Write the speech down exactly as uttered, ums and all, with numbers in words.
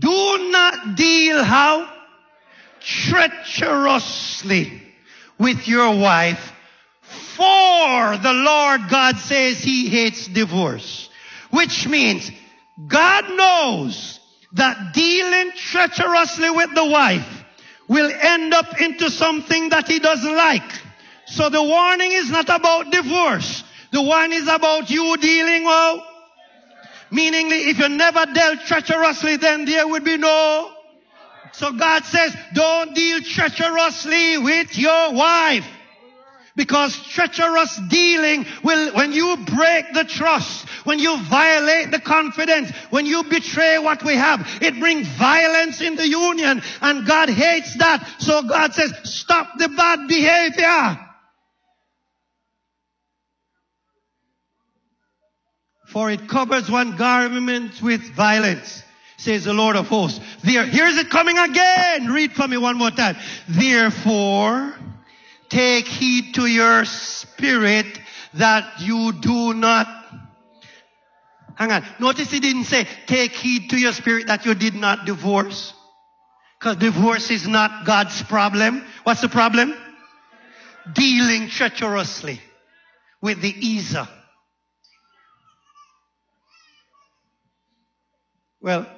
Do not deal how? Treacherously with your wife. For the Lord God says he hates divorce. Which means God knows that dealing treacherously with the wife will end up into something that he doesn't like. So the warning is not about divorce. The one is about you dealing well. Meaning, if you never dealt treacherously, then there would be no. So God says, don't deal treacherously with your wife. Because treacherous dealing will, when you break the trust, when you violate the confidence, when you betray what we have, it brings violence in the union. And God hates that. So God says, stop the bad behavior. For it covers one garment with violence, says the Lord of hosts. There, here's it coming again. Read for me one more time. Therefore, take heed to your spirit that you do not. Hang on. Notice he didn't say, take heed to your spirit that you did not divorce. Because divorce is not God's problem. What's the problem? Dealing treacherously with the easer. Well,